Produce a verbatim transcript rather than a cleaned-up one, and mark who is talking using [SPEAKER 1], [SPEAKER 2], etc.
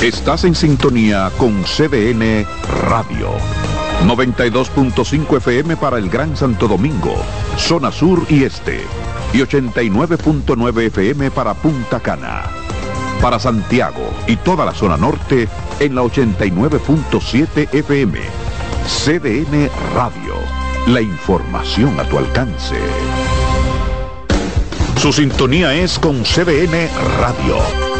[SPEAKER 1] Estás en sintonía con C D N Radio. noventa y dos punto cinco F M para el Gran Santo Domingo, zona sur y este. Y ochenta y nueve punto nueve F M para Punta Cana. Para Santiago y toda la zona norte en la ochenta y nueve punto siete F M. C D N Radio. La información a tu alcance. Su sintonía es con C D N Radio.